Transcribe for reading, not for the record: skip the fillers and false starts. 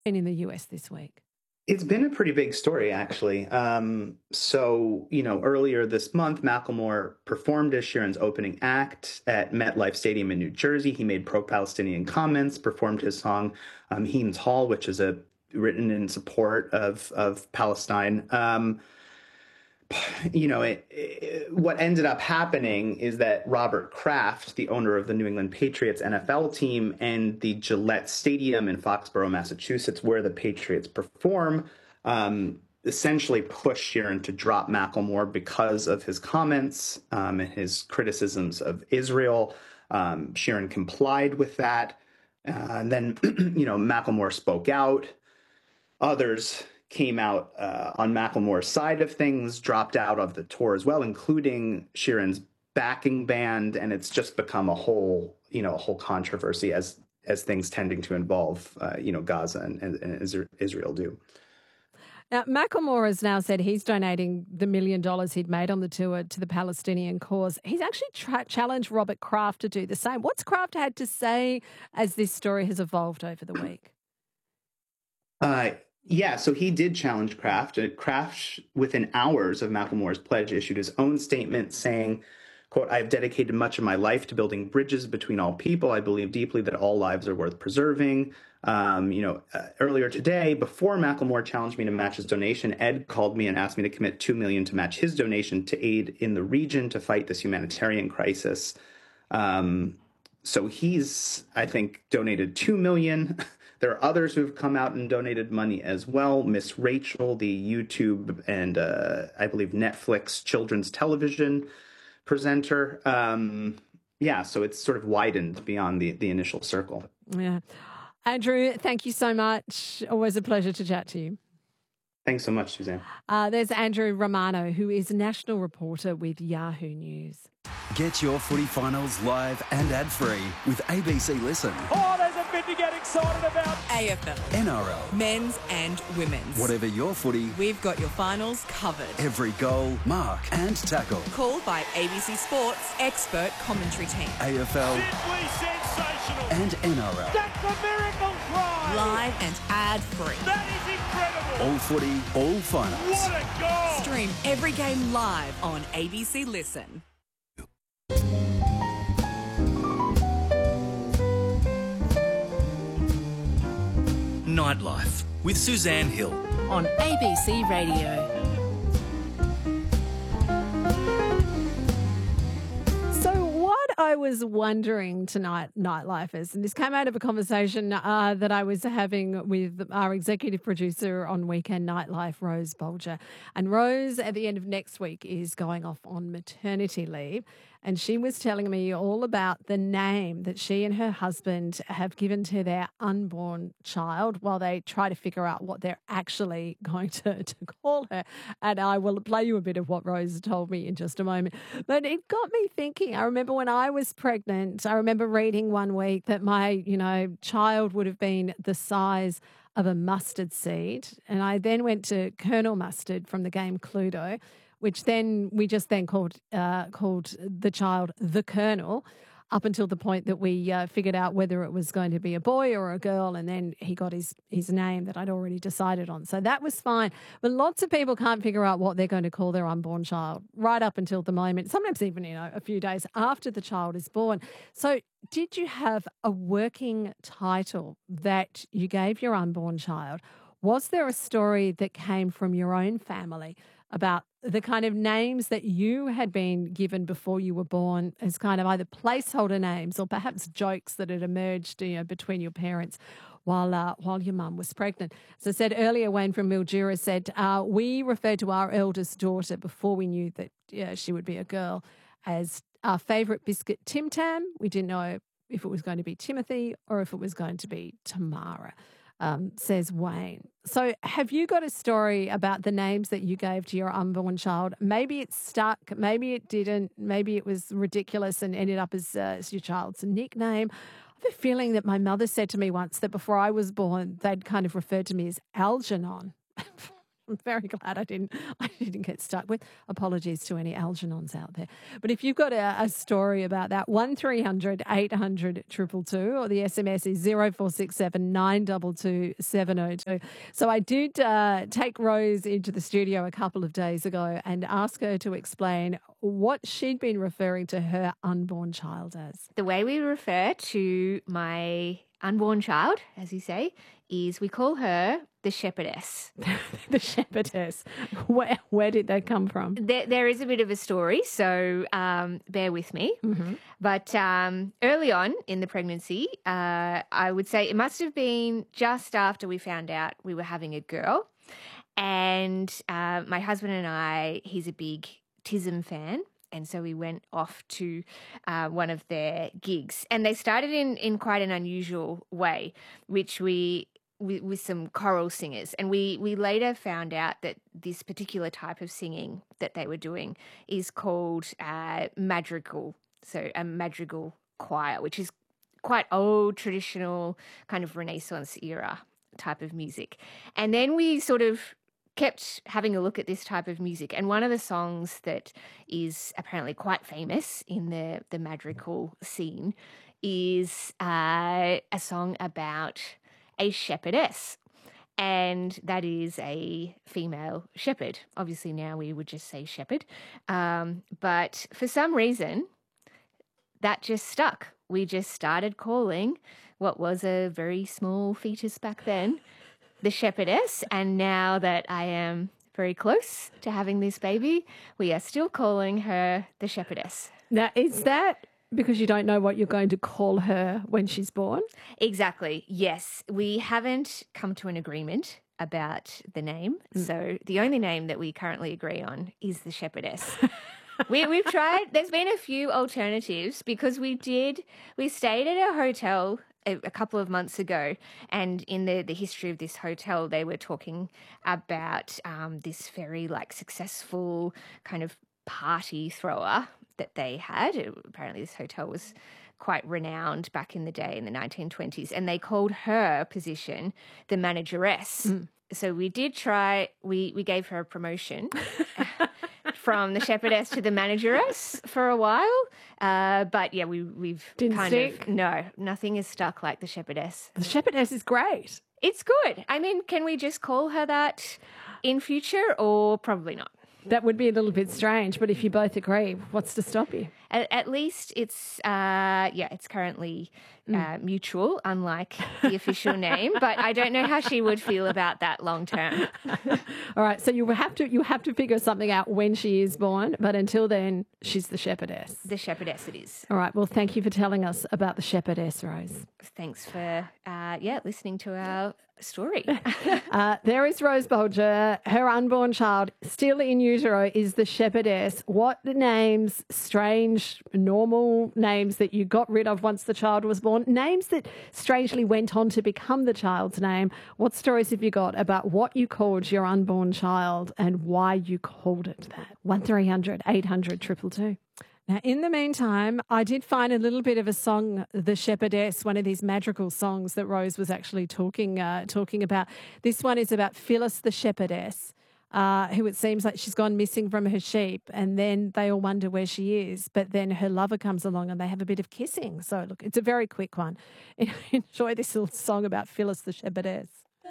in the US this week? It's been a pretty big story, actually. Earlier this month, Macklemore performed as Sheeran's opening act at MetLife Stadium in New Jersey. He made pro-Palestinian comments, performed his song Heem's Hall, which is written in support of Palestine. What ended up happening is that Robert Kraft, the owner of the New England Patriots NFL team, and the Gillette Stadium in Foxborough, Massachusetts, where the Patriots perform, essentially pushed Sheeran to drop Macklemore because of his comments and his criticisms of Israel. Sheeran complied with that. And then, Macklemore spoke out. Others came out on Macklemore's side of things, dropped out of the tour as well, including Sheeran's backing band, and it's just become a whole controversy as things tending to involve Gaza and Israel do. Now, Macklemore has now said he's donating the $1 million he'd made on the tour to the Palestinian cause. He's actually challenged Robert Kraft to do the same. What's Kraft had to say as this story has evolved over the week? Yeah, so he did challenge Kraft. Kraft, within hours of Macklemore's pledge, issued his own statement saying, quote, "I have dedicated much of my life to building bridges between all people. I believe deeply that all lives are worth preserving." Earlier today, before Macklemore challenged me to match his donation, Ed called me and asked me to commit $2 million to match his donation to aid in the region to fight this humanitarian crisis. So he's, I think, donated $2 million. There are others who've come out and donated money as well. Miss Rachel, the YouTube and I believe Netflix children's television presenter. So it's sort of widened beyond the initial circle. Yeah. Andrew, thank you so much. Always a pleasure to chat to you. Thanks so much, Suzanne. There's Andrew Romano, who is national reporter with Yahoo News. Get your footy finals live and ad-free with ABC Listen. Oh, there's a bit to get excited about. AFL. NRL. Men's and women's. Whatever your footy, we've got your finals covered. Every goal, mark and tackle. Called by ABC Sports' expert commentary team. AFL. Simply sensational. And NRL. That's a miracle try. Live and ad-free. That is incredible. All footy, all finals. What a goal. Stream every game live on ABC Listen. Nightlife with Suzanne Hill on ABC Radio. So what I was wondering tonight, Nightlifers, and this came out of a conversation that I was having with our executive producer on Weekend Nightlife, Rose Bolger. And Rose, at the end of next week, is going off on maternity leave. And she was telling me all about the name that she and her husband have given to their unborn child while they try to figure out what they're actually going to call her. And I will play you a bit of what Rose told me in just a moment. But it got me thinking. I remember when I was pregnant, I remember reading one week that my, child would have been the size of a mustard seed. And I then went to Colonel Mustard from the game Cluedo, which then we just called the child the Colonel, up until the point that we figured out whether it was going to be a boy or a girl, and then he got his name that I'd already decided on. So that was fine. But lots of people can't figure out what they're going to call their unborn child right up until the moment, sometimes even a few days after the child is born. So did you have a working title that you gave your unborn child? Was there a story that came from your own family about the kind of names that you had been given before you were born as kind of either placeholder names or perhaps jokes that had emerged between your parents while your mum was pregnant? As I said earlier, Wayne from Mildura said, we referred to our eldest daughter before we knew that she would be a girl as our favourite biscuit, Tim Tam. We didn't know if it was going to be Timothy or if it was going to be Tamara. Says Wayne. So have you got a story about the names that you gave to your unborn child? Maybe it stuck, maybe it didn't, maybe it was ridiculous and ended up as your child's nickname. I have a feeling that my mother said to me once that before I was born, they'd kind of referred to me as Algernon. I'm very glad I didn't get stuck with. Apologies to any Algernons out there. But if you've got a story about that, 1300 800 222 or the SMS is 0467 922 702. So I did take Rose into the studio a couple of days ago and ask her to explain what she'd been referring to her unborn child as. The way we refer to my unborn child, as you say, is we call her the shepherdess. The shepherdess. Where did that come from? There is a bit of a story, so bear with me. Mm-hmm. But early on in the pregnancy, I would say it must have been just after we found out we were having a girl. And my husband and I, he's a big TISM fan. And so we went off to one of their gigs. And they started in quite an unusual way, which with some choral singers. And we later found out that this particular type of singing that they were doing is called madrigal. So a madrigal choir, which is quite old, traditional, kind of Renaissance era type of music. And then we sort of kept having a look at this type of music. And one of the songs that is apparently quite famous in the madrigal scene is a song about a shepherdess. And that is a female shepherd. Obviously now we would just say shepherd. But for some reason, that just stuck. We just started calling what was a very small fetus back then the shepherdess, and now that I am very close to having this baby, we are still calling her the shepherdess. Now, is that because you don't know what you're going to call her when she's born? Exactly, yes. We haven't come to an agreement about the name, so the only name that we currently agree on is the shepherdess. We've tried, there's been a few alternatives because we stayed at a hotel a couple of months ago, and in the history of this hotel, they were talking about this very successful kind of party thrower that they had. Apparently this hotel was quite renowned back in the day in the 1920s, and they called her position the manageress. So we did try, we gave her a promotion from the shepherdess to the manageress for a while. But yeah, we've Didn't kind stick? of, no, nothing is stuck like the shepherdess. The shepherdess is great. It's good. I mean, can we just call her that in future or probably not? That would be a little bit strange, but if you both agree, what's to stop you? At least it's currently mutual, unlike the official name. But I don't know how she would feel about that long term. All right, so you have to figure something out when she is born, but until then, she's the shepherdess. The shepherdess it is. All right, well, thank you for telling us about the shepherdess, Rose. Thanks for listening to our story. There is Rose Bolger. Her unborn child, still in utero, is the shepherdess. What names, strange, normal names that you got rid of once the child was born, names that strangely went on to become the child's name. What stories have you got about what you called your unborn child and why you called it that? 1300 800 222. Now, in the meantime, I did find a little bit of a song, The Shepherdess, one of these madrigal songs that Rose was actually talking about. This one is about Phyllis the shepherdess, who it seems like she's gone missing from her sheep, and then they all wonder where she is. But then her lover comes along and they have a bit of kissing. So, look, it's a very quick one. Enjoy this little song about Phyllis the shepherdess.